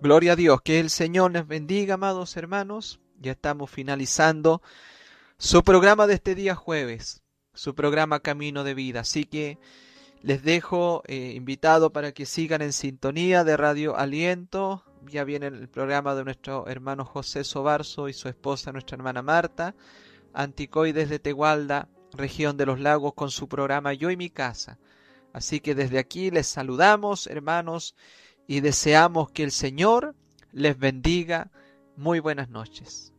Gloria a Dios, que el Señor les bendiga, amados hermanos. Ya estamos finalizando su programa de este día jueves, su programa Camino de Vida. Así que les dejo invitado para que sigan en sintonía de Radio Aliento. Ya viene el programa de nuestro hermano José Sobarzo y su esposa, nuestra hermana Marta, Anticoy desde Tegualda, región de los lagos, con su programa Yo y mi casa. Así que desde aquí les saludamos, hermanos, y deseamos que el Señor les bendiga. Muy buenas noches.